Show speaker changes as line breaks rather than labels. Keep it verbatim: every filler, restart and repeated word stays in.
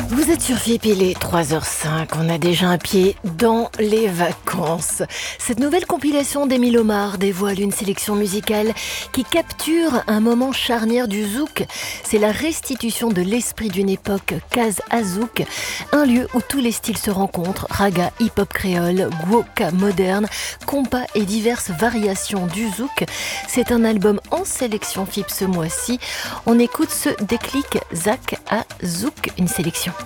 Vous êtes sur F I P, il est trois heures cinq, on a déjà un pied dans les vacances. Cette nouvelle compilation d'Émile Omar dévoile une sélection musicale qui capture un moment charnière du zouk. C'est la restitution de l'esprit d'une époque Kaz Azouk, un lieu où tous les styles se rencontrent, raga, hip-hop créole, gwoka moderne, compas et diverses variations du zouk. C'est un album en sélection F I P ce mois-ci. On écoute ce déclic Zak à Zouk, une sélection.